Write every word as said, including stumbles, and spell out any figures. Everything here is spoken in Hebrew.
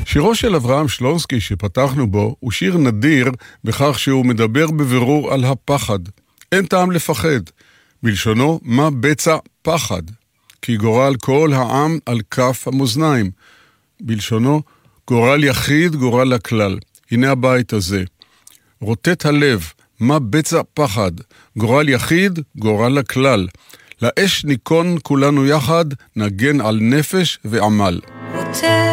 שירו של אברהם שלונסקי שפתחנו בו הוא שיר נדיר בכך שהוא מדבר בבירור על הפחד. אין טעם לפחד. בלשונו, מה בצע פחד? כי גורל כל העם על כף המאזניים. בלשונו, גורל יחיד, גורל הכלל. הנה הבית הזה. רוטט הלב, מה בצע פחד? גורל יחיד, גורל הכלל. לאש ניקון כולנו יחד, נגן על נפש ועמל.